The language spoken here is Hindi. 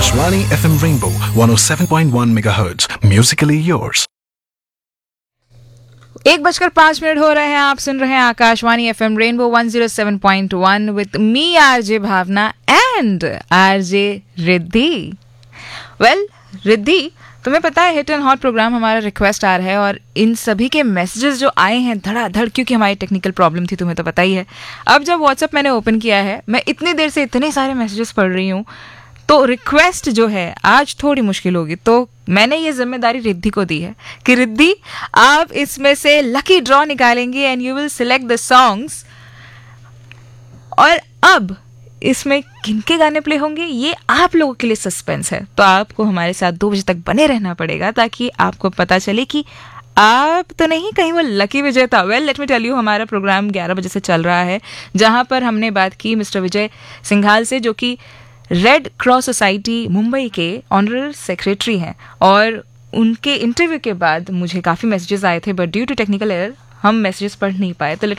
Akashvani FM Rainbow 107.1 MHz. Musically yours. 1:05 हो रहे हैं. आप सुन रहे हैं Akashvani FM rainbow 107.1 with me RJ Bhavna and RJ Riddhi. Well Riddhi, तुम्हें पता है हिट एंड हॉट प्रोग्राम हमारा रिक्वेस्ट आ रहा है और इन सभी के मैसेजेस जो आए हैं धड़ाधड़, क्योंकि हमारी टेक्निकल प्रॉब्लम थी, तुम्हें तो पता ही है. अब जब व्हाट्सएप मैंने ओपन किया है, मैं इतनी देर से इतने सारे मैसेजेस पढ़ रही हूँ, तो रिक्वेस्ट जो है आज थोड़ी मुश्किल होगी. तो मैंने ये जिम्मेदारी रिद्धि को दी है कि रिद्धि आप इसमें से लकी ड्रॉ निकालेंगे and you will select the songs. और अब इसमें किनके गाने प्ले होंगे ये आप लोगों के लिए सस्पेंस है. तो आपको हमारे साथ 2 बजे तक बने रहना पड़ेगा ताकि आपको पता चले कि आप तो नहीं कहीं वो लकी विजेता. Well let me tell you, हमारा प्रोग्राम 11 बजे से चल रहा है, जहां पर हमने बात की मिस्टर विजय सिंघाल से, जो कि रेड क्रॉस सोसाइटी मुंबई के ऑनरल सेक्रेटरी हैं. और उनके इंटरव्यू के बाद मुझे काफ़ी मैसेजेस आए थे, but due to technical error हम मैसेजेस पढ़ नहीं पाए. तो लेट